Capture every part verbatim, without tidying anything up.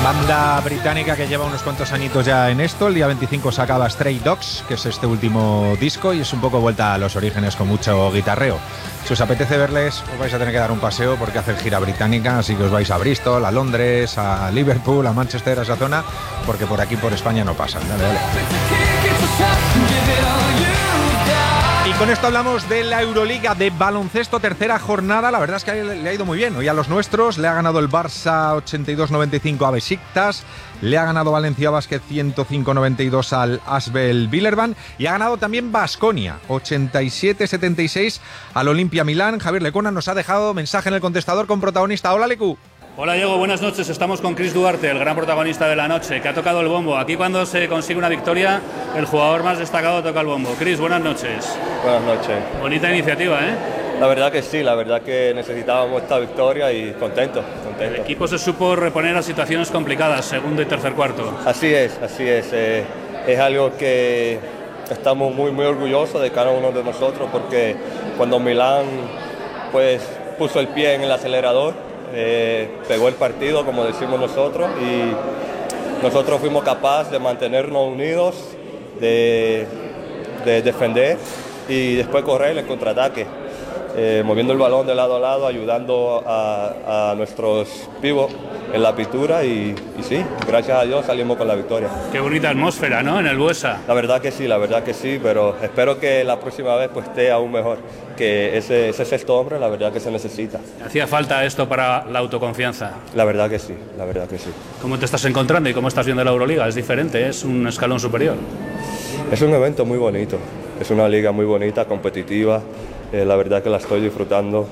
Banda británica que lleva unos cuantos añitos ya en esto. El día veinticinco sacaba Stray Dogs, que es este último disco, y es un poco vuelta a los orígenes con mucho guitarreo. Si os apetece verles, os vais a tener que dar un paseo porque hacen gira británica, así que os vais a Bristol, a Londres, a Liverpool, a Manchester, a esa zona, porque por aquí, por España, no pasan. Dale, dale. Y con esto hablamos de la Euroliga de baloncesto, tercera jornada. La verdad es que le ha ido muy bien. Hoy a los nuestros le ha ganado el Barça ochenta y dos noventa y cinco a Besiktas, le ha ganado Valencia Basket ciento cinco noventa y dos al Asvel Villeurbanne y ha ganado también Baskonia ochenta y siete setenta y seis al Olimpia Milán. Javier Lecona nos ha dejado mensaje en el contestador con protagonista. Hola, Lecu. Hola Diego, buenas noches. Estamos con Chris Duarte, el gran protagonista de la noche, que ha tocado el bombo. Aquí cuando se consigue una victoria, el jugador más destacado toca el bombo. Chris, buenas noches. Buenas noches. Bonita iniciativa, ¿eh? La verdad que sí, la verdad que necesitábamos esta victoria y contento, contento. El equipo se supo reponer a situaciones complicadas, segundo y tercer cuarto. Así es, así es. Eh, es algo que estamos muy, muy orgullosos de cada uno de nosotros, porque cuando Milán pues, puso el pie en el acelerador, Eh, pegó el partido, como decimos nosotros, y nosotros fuimos capaces de mantenernos unidos, de, de defender y después correr el contraataque, eh, moviendo el balón de lado a lado, ayudando a, a nuestros pivos en la pintura y, y sí, gracias a Dios salimos con la victoria. Qué bonita atmósfera, ¿no? En el Buesa. La verdad que sí, la verdad que sí, pero espero que la próxima vez pues esté aún mejor, que ese, ese sexto hombre la verdad que se necesita. ¿Hacía falta esto para la autoconfianza? La verdad que sí, la verdad que sí. ¿Cómo te estás encontrando y cómo estás viendo la Euroliga? Es diferente, es un escalón superior. Es un evento muy bonito, es una liga muy bonita, competitiva, eh, la verdad que la estoy disfrutando.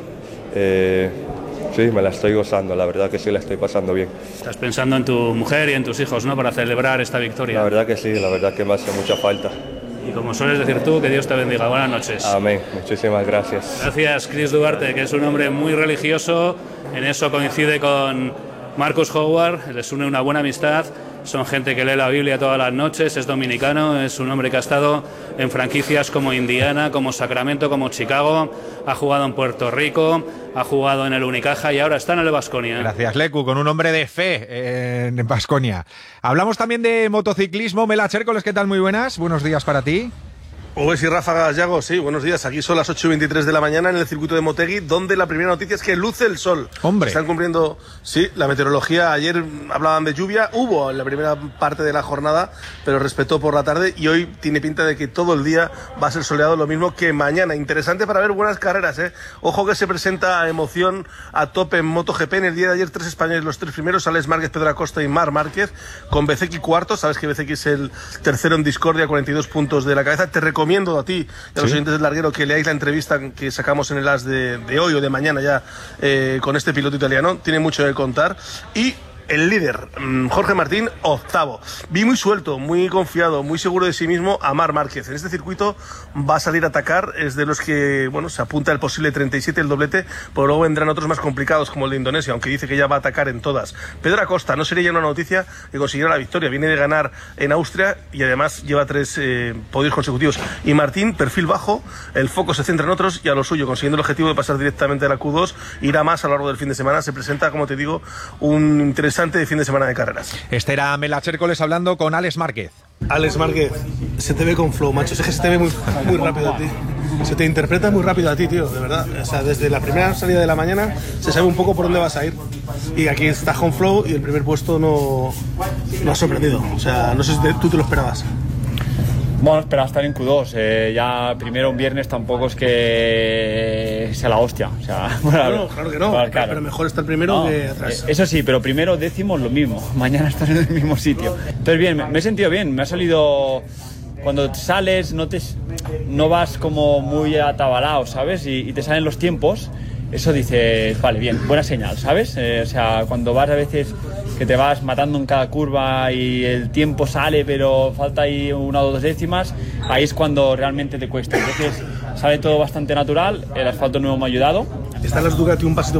Eh, Sí, me la estoy gozando, la verdad que sí la estoy pasando bien. Estás pensando en tu mujer y en tus hijos, ¿no? Para celebrar esta victoria. La verdad que sí, la verdad que me hace mucha falta. Y como sueles decir tú, que Dios te bendiga. Buenas noches. Amén, muchísimas gracias. Gracias, Chris Duarte, que es un hombre muy religioso. En eso coincide con Marcus Howard, les une una buena amistad. Son gente que lee la Biblia todas las noches, es dominicano, es un hombre que ha estado en franquicias como Indiana, como Sacramento, como Chicago, ha jugado en Puerto Rico, ha jugado en el Unicaja y ahora está en el Baskonia. Gracias, Lecu, con un hombre de fe en Baskonia. Hablamos también de motociclismo. Mela Chércoles, ¿qué tal? Muy buenas, buenos días para ti. Oves y ráfagas, Yago, sí, buenos días. Aquí son las ocho y veintitrés de la mañana en el circuito de Motegi, donde la primera noticia es que luce el sol. Hombre. Están cumpliendo, sí, la meteorología. Ayer hablaban de lluvia, hubo en la primera parte de la jornada, pero respetó por la tarde y hoy tiene pinta de que todo el día va a ser soleado, lo mismo que mañana. Interesante para ver buenas carreras, ¿eh? Ojo que se presenta emoción a tope en MotoGP. En el día de ayer, tres españoles, los tres primeros, Alex Márquez, Pedro Acosta y Marc Márquez, con Bezzecchi cuarto. Sabes que Bezzecchi es el tercero en discordia, cuarenta y dos puntos de la cabeza. Te recomiendo Recomiendo a ti y a los ¿Sí? oyentes del larguero que leáis la entrevista que sacamos en el As de, de hoy o de mañana ya eh, con este piloto italiano. Tiene mucho que contar. Y el líder, Jorge Martín, octavo. Vi muy suelto, muy confiado, muy seguro de sí mismo a Marc Márquez. En este circuito va a salir a atacar, es de los que, bueno, se apunta el posible treinta y siete, el doblete, pero luego vendrán otros más complicados como el de Indonesia, aunque dice que ya va a atacar en todas. Pedro Acosta, no sería ya una noticia que consiguiera la victoria, viene de ganar en Austria y además lleva tres eh, podios consecutivos. Y Martín, perfil bajo, el foco se centra en otros y a lo suyo, consiguiendo el objetivo de pasar directamente a la Q dos, irá más a lo largo del fin de semana. Se presenta, como te digo, un interesante de fin de semana de carreras. Este era Mela Chércoles hablando con Alex Márquez. Alex Márquez, se te ve con flow, macho. Es que se te ve muy, muy rápido a ti. Se te interpreta muy rápido a ti, tío, de verdad. O sea, desde la primera salida de la mañana se sabe un poco por dónde vas a ir. Y aquí estás con flow y el primer puesto no, no ha sorprendido. O sea, no sé si te, tú te lo esperabas. Bueno, esperaba estar en Q dos. Eh, ya primero un viernes tampoco es que sea la hostia. O sea, bueno, no, claro que no, claro, claro. Pero mejor estar primero no, que atrás. Eh, eso sí, pero primero décimos lo mismo. Mañana estás en el mismo sitio. Entonces bien, me, me he sentido bien. Me ha salido... Cuando sales no, te, no vas como muy atabalado, ¿sabes? Y, y te salen los tiempos. Eso dices, vale, bien, buena señal, ¿sabes? Eh, o sea, cuando vas a veces que te vas matando en cada curva y el tiempo sale pero falta ahí una o dos décimas, ahí es cuando realmente te cuesta. Entonces sale todo bastante natural, el asfalto nuevo me ha ayudado. Están las Ducati un pasito